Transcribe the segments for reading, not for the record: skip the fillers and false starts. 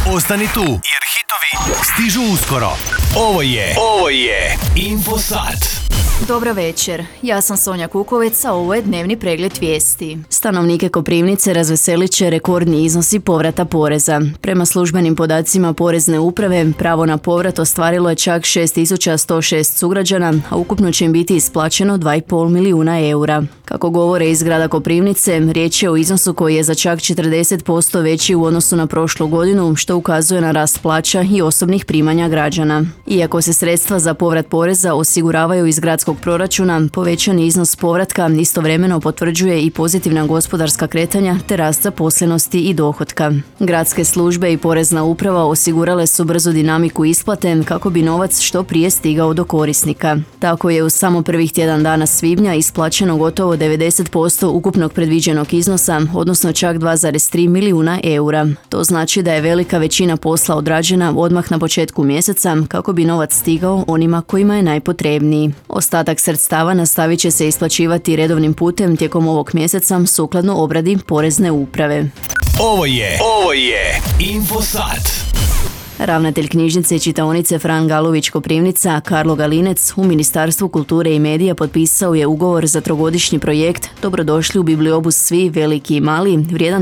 Ostani tu, jer hitovi stižu uskoro. Ovo je Infosat. Dobro večer, ja sam Sonja Kukovec, a ovo je dnevni pregled vijesti. Stanovnike Koprivnice razveselit će rekordni iznosi povrata poreza. Prema službenim podacima Porezne uprave, pravo na povrat ostvarilo je čak 6106 sugrađana, a ukupno će im biti isplaćeno 2,5 milijuna eura. Kako govore iz grada Koprivnice, riječ je o iznosu koji je za čak 40% veći u odnosu na prošlu godinu, što ukazuje na rast plaća i osobnih primanja građana. Iako se sredstva za povrat poreza osiguravaju iz gradskog proračuna, povećani iznos povratka istovremeno potvrđuje i pozitivna gospodarska kretanja te rast zaposlenosti i dohotka. Gradske službe i Porezna uprava osigurale su brzu dinamiku isplate kako bi novac što prije stigao do korisnika. Tako je u samo prvih tjedan dana svibnja isplaćeno gotovo 90% ukupnog predviđenog iznosa, odnosno čak 2,3 milijuna eura. To znači da je velika većina posla odrađena odmah na početku mjeseca kako bi novac stigao onima kojima je najpotrebniji. Ostatak sredstava nastavit će se isplaćivati redovnim putem tijekom ovog mjeseca sukladno obradi Porezne uprave. Ovo je Infosat. Ravnatelj knjižnice i čitaonice Fran Galović Koprivnica, Karlo Galinec, u Ministarstvu kulture i medija potpisao je ugovor za trogodišnji projekt Dobrodošli u bibliobus svi, veliki i mali, vrijedan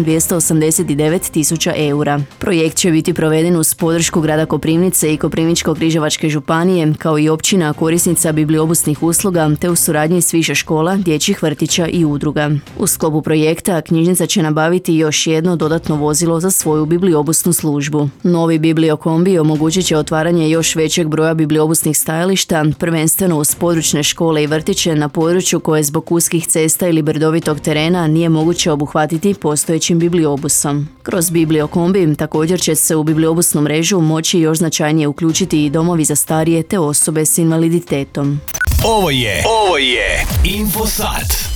289.000 eura. Projekt će biti proveden uz podršku grada Koprivnice i Koprivničko-križevačke županije, kao i općina korisnica bibliobusnih usluga, te u suradnji s više škola, dječjih vrtića i udruga. U sklopu projekta knjižnica će nabaviti još jedno dodatno vozilo za svoju bibliobusnu službu. Novi bibliokombi omogućit će otvaranje još većeg broja bibliobusnih stajališta, prvenstveno uz područne škole i vrtiće na području koje zbog uskih cesta ili brdovitog terena nije moguće obuhvatiti postojećim bibliobusom. Kroz bibliokombi također će se u bibliobusnu mrežu moći još značajnije uključiti i domovi za starije te osobe s invaliditetom. Ovo je Infosat.